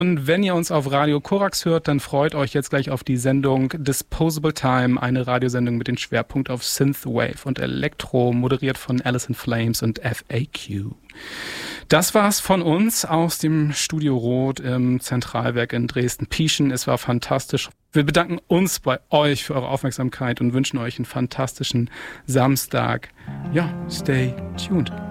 Und wenn ihr uns auf Radio Korax hört, dann freut euch jetzt gleich auf die Sendung Disposable Time, eine Radiosendung mit dem Schwerpunkt auf Synthwave und Elektro, moderiert von Alice in Flames und FAQ. Das war's von uns aus dem Studio Rot im Zentralwerk in Dresden-Pieschen. Es war fantastisch. Wir bedanken uns bei euch für eure Aufmerksamkeit und wünschen euch einen fantastischen Samstag. Ja, stay tuned.